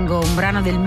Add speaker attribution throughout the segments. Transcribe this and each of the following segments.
Speaker 1: Tango, un brano del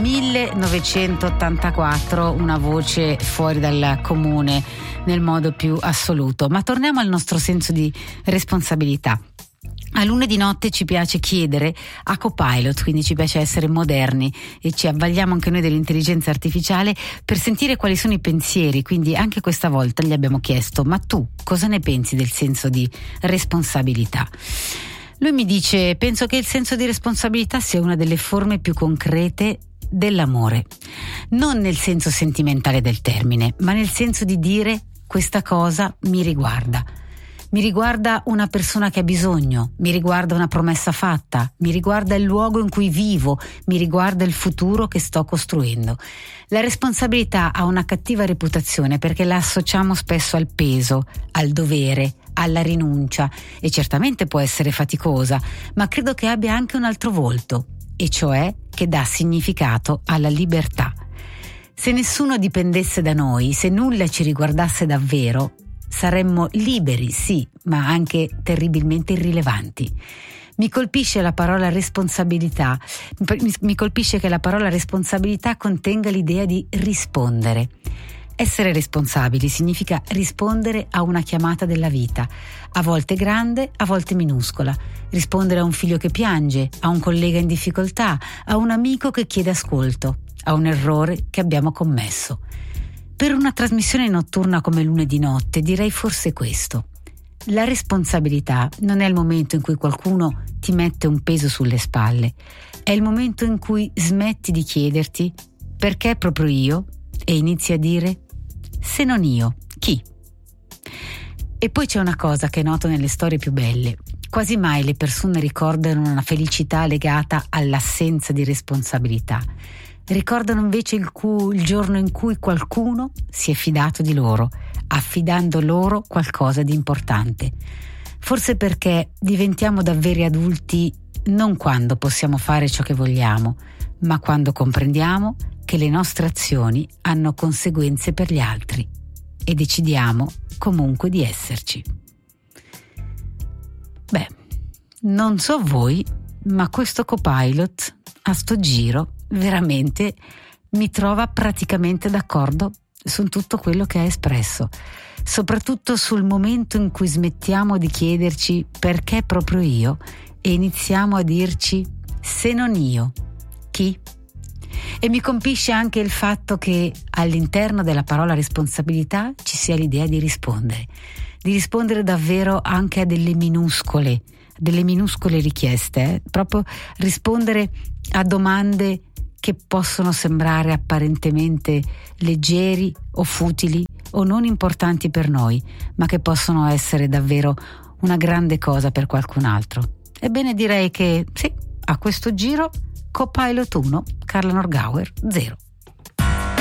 Speaker 1: 1984, una voce fuori dal comune nel modo più assoluto. Ma torniamo al nostro senso di responsabilità. A lunedì notte ci piace chiedere a Copilot, quindi ci piace essere moderni e ci avvaliamo anche noi dell'intelligenza artificiale per sentire quali sono i pensieri. Quindi anche questa volta gli abbiamo chiesto: ma tu cosa ne pensi del senso di responsabilità? Lui mi dice: penso che il senso di responsabilità sia una delle forme più concrete dell'amore, non nel senso sentimentale del termine, ma nel senso di dire: questa cosa mi riguarda una persona che ha bisogno, mi riguarda una promessa fatta, mi riguarda il luogo in cui vivo, mi riguarda il futuro che sto costruendo. La responsabilità ha una cattiva reputazione perché la associamo spesso al peso, al dovere, alla rinuncia, e certamente può essere faticosa, ma credo che abbia anche un altro volto, e cioè che dà significato alla libertà. Se nessuno dipendesse da noi, se nulla ci riguardasse davvero, saremmo liberi, sì, ma anche terribilmente irrilevanti. Mi colpisce la parola responsabilità, mi colpisce che la parola responsabilità contenga l'idea di rispondere. Essere responsabili significa rispondere a una chiamata della vita, a volte grande, a volte minuscola. Rispondere a un figlio che piange, a un collega in difficoltà, a un amico che chiede ascolto, a un errore che abbiamo commesso. Per una trasmissione notturna come lunedì notte direi forse questo: la responsabilità non è il momento in cui qualcuno ti mette un peso sulle spalle, è il momento in cui smetti di chiederti perché proprio io e inizi a dire: se non io, chi? E poi c'è una cosa che noto nelle storie più belle: quasi mai le persone ricordano una felicità legata all'assenza di responsabilità. Ricordano invece il giorno in cui qualcuno si è fidato di loro, affidando loro qualcosa di importante. Forse perché diventiamo davvero adulti non quando possiamo fare ciò che vogliamo, ma quando comprendiamo che le nostre azioni hanno conseguenze per gli altri e decidiamo comunque di esserci. Beh, non so voi, ma questo Copilot a sto giro veramente mi trova praticamente d'accordo su tutto quello che ha espresso, soprattutto sul momento in cui smettiamo di chiederci perché proprio io e iniziamo a dirci: se non io, chi? E mi colpisce anche il fatto che all'interno della parola responsabilità ci sia l'idea di rispondere davvero anche a delle minuscole richieste, proprio rispondere a domande che possono sembrare apparentemente leggeri o futili o non importanti per noi, ma che possono essere davvero una grande cosa per qualcun altro. Ebbene, direi che sì, a questo giro Copilot 1, Carla Norgauer 0.